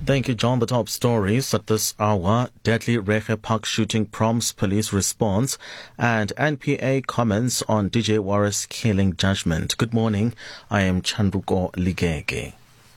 Thank you, John. The top stories at this hour: deadly Rehe Park shooting prompts police response, and NPA comments on DJ Warris killing judgment. Good morning. I am Chanduko Ligege.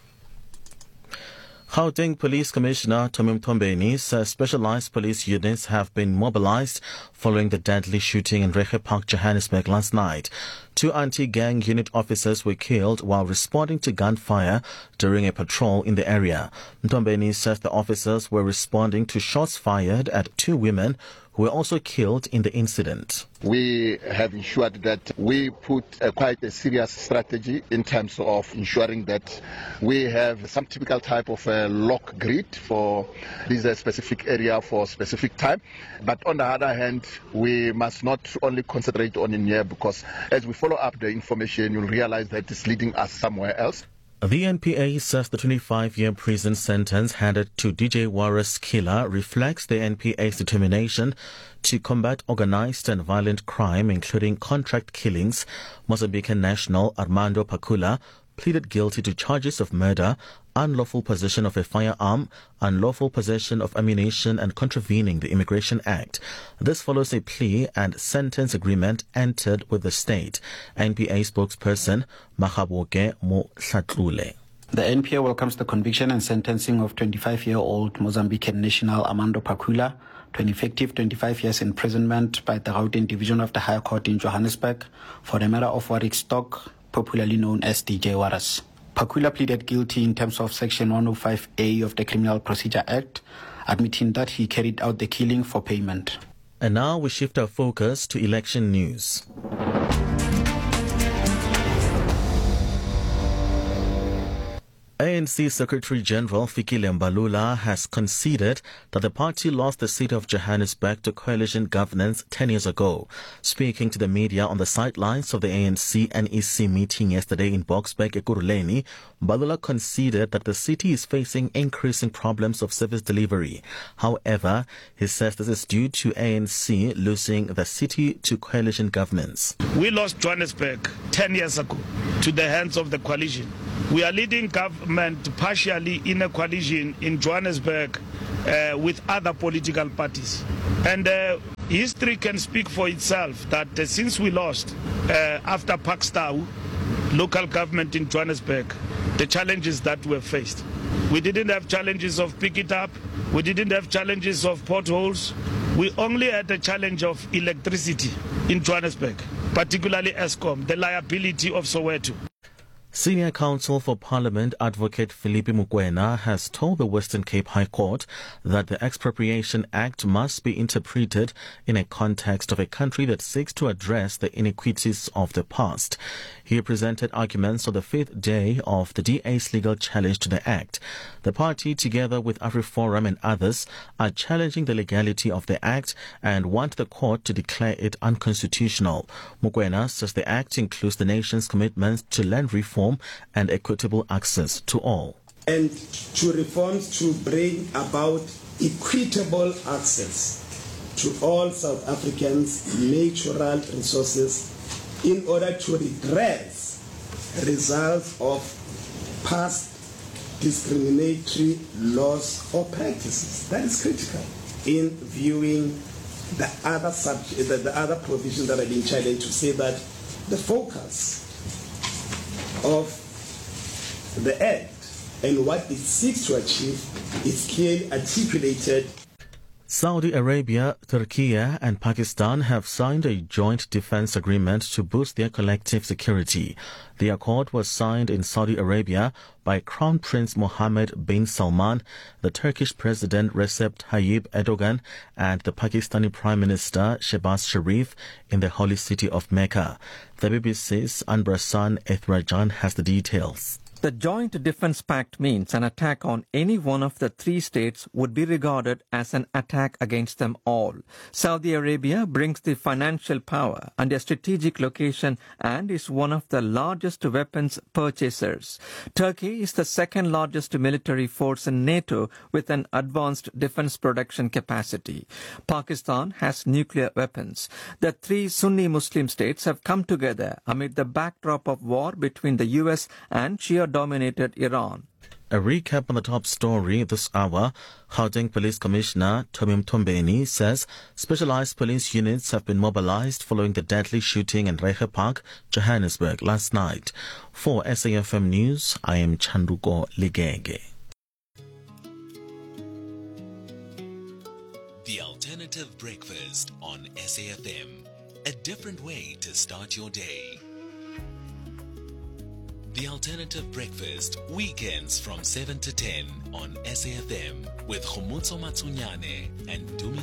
Gauteng Police Commissioner Tommy Mtombeni says specialized police units have been mobilized following the deadly shooting in Rehe Park, Johannesburg last night. 2 anti-gang unit officers were killed while responding to gunfire during a patrol in the area. Mtombeni says the officers were responding to shots fired at 2 women who were also killed in the incident. We have ensured that we put quite a serious strategy in terms of ensuring that we have some typical type of lock grid for this specific area for specific time. But on the other hand, we must not only concentrate on in here, because as we follow up the information, you'll realize that it's leading us somewhere else. The NPA says the 25-year prison sentence handed to DJ Warris killer reflects the NPA's determination to combat organized and violent crime, including contract killings. Mozambican national Armando Pakula pleaded guilty to charges of murder, unlawful possession of a firearm, unlawful possession of ammunition, and contravening the Immigration Act. This follows a plea and sentence agreement entered with the state. NPA spokesperson Mahaboke Mo-Hlatlule. The NPA welcomes the conviction and sentencing of 25-year-old Mozambican national Armando Pakula to an effective 25 years imprisonment by the Gauteng Division of the High Court in Johannesburg for the murder of Warwick Stock, popularly known as DJ Warris. Pakula pleaded guilty in terms of Section 105A of the Criminal Procedure Act, admitting that he carried out the killing for payment. And now we shift our focus to election news. ANC Secretary General Fikile Mbalula has conceded that the party lost the seat of Johannesburg to coalition governance 10 years ago. Speaking to the media on the sidelines of the ANC NEC meeting yesterday in Boksburg, Ekurhuleni, Mbalula conceded that the city is facing increasing problems of service delivery. However, he says this is due to ANC losing the city to coalition governance. We lost Johannesburg 10 years ago to the hands of the coalition. We are leading government partially in a coalition in Johannesburg with other political parties. And history can speak for itself that since we lost after Pakstau, local government in Johannesburg, the challenges that were faced. We didn't have challenges of pick it up. We didn't have challenges of potholes. We only had the challenge of electricity in Johannesburg, particularly Eskom, the liability of Soweto. Senior Counsel for Parliament Advocate Philippe Mokoena has told the Western Cape High Court that the Expropriation Act must be interpreted in a context of a country that seeks to address the inequities of the past. He presented arguments on the 5th day of the DA's legal challenge to the Act. The party, together with AfriForum and others, are challenging the legality of the Act and want the court to declare it unconstitutional. Mokoena says the Act includes the nation's commitment to land reform and equitable access to all. And to reforms to bring about equitable access to all South Africans' natural resources in order to redress results of past discriminatory laws or practices. That is critical in viewing the other provisions that have been challenged, to say that the focus of the Act and what it seeks to achieve is clearly articulated. Saudi Arabia, Turkey and Pakistan have signed a joint defense agreement to boost their collective security. The accord was signed in Saudi Arabia by Crown Prince Mohammed bin Salman, the Turkish President Recep Tayyip Erdogan, and the Pakistani Prime Minister Shehbaz Sharif in the holy city of Mecca. The BBC's Anbrasan Ethrajan has the details. The Joint Defense Pact means an attack on any one of the 3 states would be regarded as an attack against them all. Saudi Arabia brings the financial power and a strategic location and is one of the largest weapons purchasers. Turkey is the second largest military force in NATO with an advanced defense production capacity. Pakistan has nuclear weapons. The 3 Sunni Muslim states have come together amid the backdrop of war between the US and Shia-dominated Iran. A recap on the top story this hour. Gauteng Police Commissioner Tommy Mtombeni says specialized police units have been mobilized following the deadly shooting in Reiche Park, Johannesburg last night. For SAFM News, I am Chanduko Ligege. The Alternative Breakfast on SAFM. A different way to start your day. The Alternative Breakfast, weekends from 7 to 10 on SAFM with Khomotso Matsunyane and Dumi